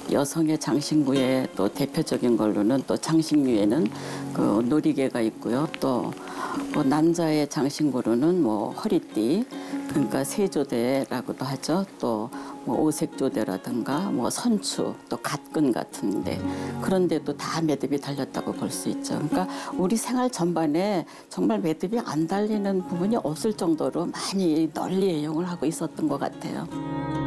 여성의 장신구의 또 대표적인 걸로는 또 장신류에는 그 놀이개가 있고요. 또 남자의 장신구로는 뭐 허리띠, 그러니까 세조대라고도 하죠. 또 뭐 오색조대라든가 뭐 선추, 또 갓근 같은데 그런데도 다 매듭이 달렸다고 볼 수 있죠. 그러니까 우리 생활 전반에 정말 매듭이 안 달리는 부분이 없을 정도로 많이 널리 애용을 하고 있었던 것 같아요.